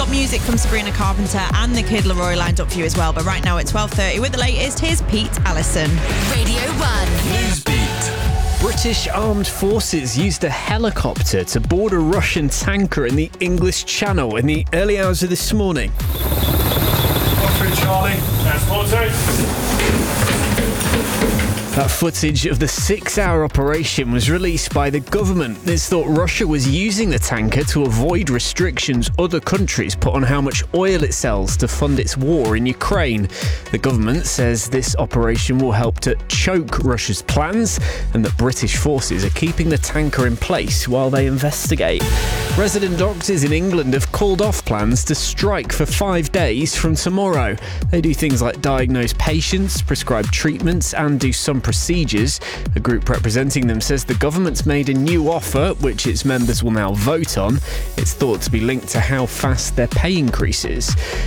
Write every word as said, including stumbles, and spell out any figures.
got music from Sabrina Carpenter and The Kid Laroi lined up for you as well. But right now at twelve thirty with the latest, here's Pete Allison. Radio one. Newsbeat. British armed forces used a helicopter to board a Russian tanker in the English Channel in the early hours of this morning. One for Charlie. Transported. That footage of the six-hour operation was released by the government. It's thought Russia was using the tanker to avoid restrictions other countries put on how much oil it sells to fund its war in Ukraine. The government says this operation will help to choke Russia's plans and that British forces are keeping the tanker in place while they investigate. Resident doctors in England have called off plans to strike for five days from tomorrow. They do things like diagnose patients, prescribe treatments and do some procedures. A group representing them says the government's made a new offer, which its members will now vote on. It's thought to be linked to how fast their pay increases.